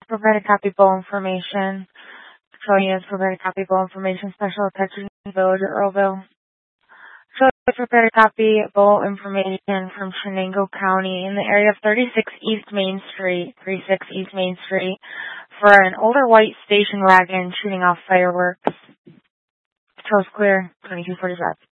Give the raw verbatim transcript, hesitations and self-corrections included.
Provide a copy bowl information. Showing you as provide a copy bowl information special attention Village at Earlville. So I prepared a copy bowl information from Shenango County in the area of thirty-six East Main Street, thirty-six East Main Street, for an older white station wagon shooting off fireworks. Shows clear, twenty-two forty-five.